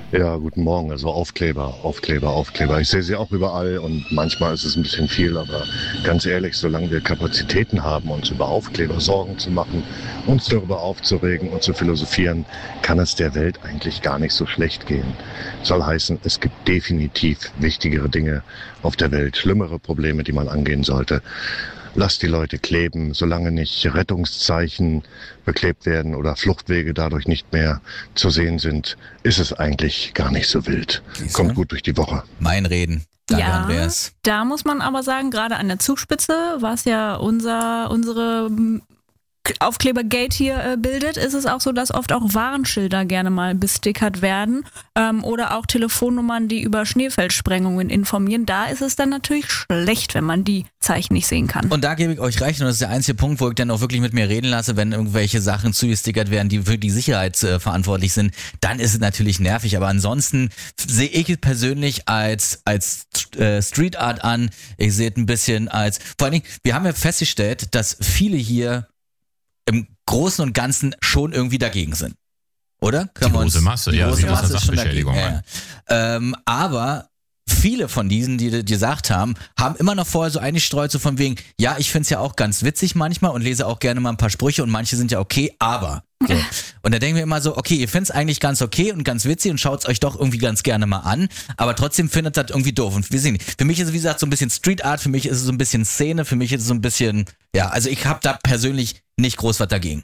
Ja, guten Morgen. Also Aufkleber, Aufkleber, Aufkleber. Ich sehe sie auch überall und manchmal ist es ein bisschen viel, aber ganz ehrlich, solange wir Kapazitäten haben, uns über Aufkleber Sorgen zu machen, uns darüber aufzuregen und zu philosophieren, kann es der Welt eigentlich gar nicht so schlecht gehen. Soll heißen, es gibt definitiv wichtigere Dinge auf der Welt, schlimmere Probleme, die man angehen sollte. Lasst die Leute kleben, solange nicht Rettungszeichen beklebt werden oder Fluchtwege dadurch nicht mehr zu sehen sind, ist es eigentlich gar nicht so wild. Kommt gut durch die Woche. Mein Reden. Danke, Ja, Andreas. da muss man aber sagen, gerade an der Zugspitze, was ja unsere Aufklebergate hier bildet, ist es auch so, dass oft auch Warnschilder gerne mal bestickert werden oder auch Telefonnummern, die über Schneefeldsprengungen informieren. Da ist es dann natürlich schlecht, wenn man die Zeichen nicht sehen kann. Und da gebe ich euch recht und das ist der einzige Punkt, wo ich dann auch wirklich mit mir reden lasse, wenn irgendwelche Sachen zugestickert werden, die für die Sicherheit verantwortlich sind, dann ist es natürlich nervig. Aber ansonsten sehe ich es persönlich als Street Art an. Ich sehe es ein bisschen als, vor allen Dingen, wir haben ja festgestellt, dass viele hier im Großen und Ganzen schon irgendwie dagegen sind. Oder? Die große Masse, ja, wie das eine Sachbeschädigung dagegen, aber viele von diesen, die gesagt haben immer noch vorher so eingestreut, so von wegen, ja, ich find's ja auch ganz witzig manchmal und lese auch gerne mal ein paar Sprüche und manche sind ja okay, aber. So. Und da denken wir immer so, okay, ihr find's eigentlich ganz okay und ganz witzig und schaut's euch doch irgendwie ganz gerne mal an, aber trotzdem findet das irgendwie doof. Und wir sehen nicht. Für mich ist es, wie gesagt, so ein bisschen Street Art, für mich ist es so ein bisschen Szene, für mich ist es so ein bisschen, ja, also ich habe da persönlich nicht groß was dagegen.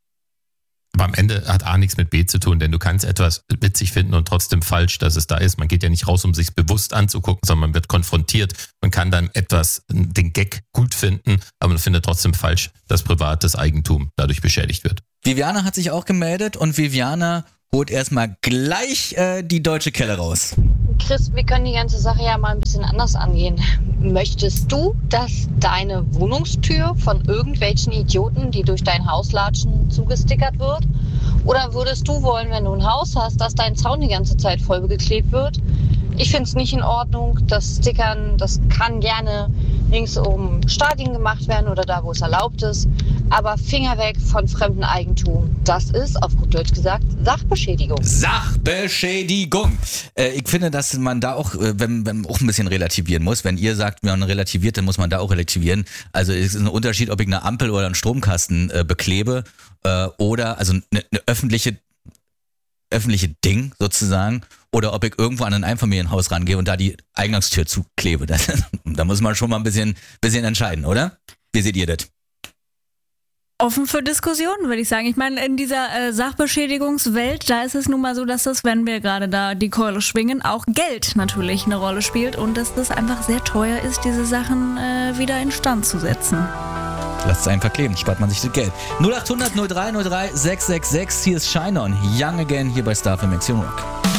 Aber am Ende hat A nichts mit B zu tun, denn du kannst etwas witzig finden und trotzdem falsch, dass es da ist. Man geht ja nicht raus, um sich bewusst anzugucken, sondern man wird konfrontiert. Man kann dann den Gag gut finden, aber man findet trotzdem falsch, dass privates Eigentum dadurch beschädigt wird. Viviana hat sich auch gemeldet und Viviana holt erstmal gleich die deutsche Kelle raus. Chris, wir können die ganze Sache ja mal ein bisschen anders angehen. Möchtest du, dass deine Wohnungstür von irgendwelchen Idioten, die durch dein Haus latschen, zugestickert wird? Oder würdest du wollen, wenn du ein Haus hast, dass dein Zaun die ganze Zeit voll geklebt wird? Ich finde es nicht in Ordnung. Das Stickern, das kann gerne links um Stadien gemacht werden oder da, wo es erlaubt ist. Aber Finger weg von fremdem Eigentum. Das ist, auf gut Deutsch gesagt, Sachbeschädigung. Sachbeschädigung. Ich finde, dass man da auch, wenn auch ein bisschen relativieren muss. Wenn ihr sagt, man relativiert, dann muss man da auch relativieren. Also es ist ein Unterschied, ob ich eine Ampel oder einen Stromkasten beklebe oder also eine öffentliche Ding sozusagen oder ob ich irgendwo an ein Einfamilienhaus rangehe und da die Eingangstür zuklebe. Da muss man schon mal ein bisschen entscheiden, oder? Wie seht ihr das? Offen für Diskussionen, würde ich sagen. Ich meine, in dieser Sachbeschädigungswelt, da ist es nun mal so, dass das, wenn wir gerade da die Keule schwingen, auch Geld natürlich eine Rolle spielt und dass das einfach sehr teuer ist, diese Sachen wieder instand zu setzen. Lasst es einfach kleben, spart man sich das Geld. 0800 03 03 666, hier ist Shine On, Young Again, hier bei Star für Maxion Rock.